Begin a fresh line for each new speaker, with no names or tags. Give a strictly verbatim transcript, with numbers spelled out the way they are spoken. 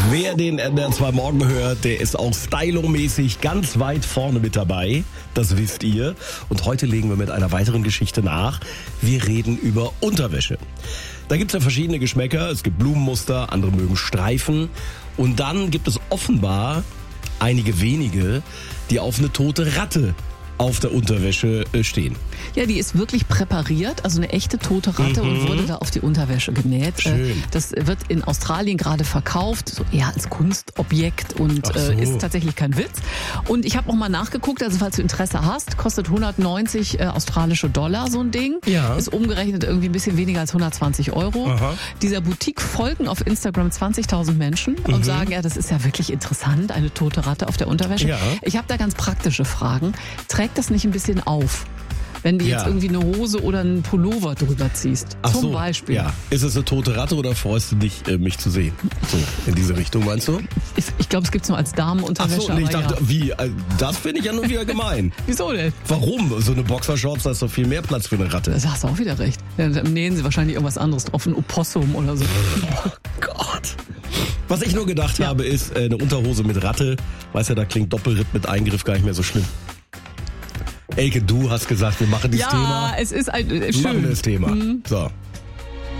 Wer den N D R zwei Morgen hört, der ist auch stylomäßig ganz weit vorne mit dabei. Das wisst ihr. Und heute legen wir mit einer weiteren Geschichte nach. Wir reden über Unterwäsche. Da gibt es ja verschiedene Geschmäcker. Es gibt Blumenmuster, andere mögen Streifen. Und dann gibt es offenbar einige wenige, die auf eine tote Ratte auf der Unterwäsche stehen.
Ja, die ist wirklich präpariert, also eine echte tote Ratte mhm. und wurde da auf die Unterwäsche genäht.
Schön.
Das wird in Australien gerade verkauft, so eher als Kunstobjekt und
so.
äh, ist tatsächlich kein Witz. Und ich habe noch mal nachgeguckt, also falls du Interesse hast, kostet hundertneunzig äh, australische Dollar so ein Ding.
Ja.
Ist umgerechnet irgendwie ein bisschen weniger als hundertzwanzig Euro.
Aha.
Dieser Boutique folgen auf Instagram zwanzigtausend Menschen mhm. und sagen, ja, das ist ja wirklich interessant, eine tote Ratte auf der Unterwäsche.
Ja.
Ich habe da ganz praktische Fragen. Trägt das nicht ein bisschen auf, wenn du
Ja.
jetzt irgendwie eine Hose oder einen Pullover drüber ziehst?
Ach
Zum
so,
Beispiel.
Ja. Ist es eine tote Ratte oder freust du dich, äh, mich zu sehen? So, in diese Richtung meinst du?
Ich, ich glaube, es gibt es nur als
Ach
Damenunterwäsche.
so, nee, ich
aber
dachte,
ja.
wie? Äh, Das finde ich ja nun wieder gemein.
Wieso denn?
Warum? So eine Boxershorts, da ist doch viel mehr Platz für eine Ratte.
Da hast du auch wieder recht. Ja, dann nähen sie wahrscheinlich irgendwas anderes drauf, ein Opossum oder so.
Oh Gott. Was ich nur gedacht
Ja.
habe, ist äh, eine Unterhose mit Ratte. Weißt ja, da klingt Doppelritt mit Eingriff gar nicht mehr so schlimm. Elke, du hast gesagt, wir machen dieses
Ja,
Thema.
es ist ein, äh,
Wir machen
schön.
das Thema. So.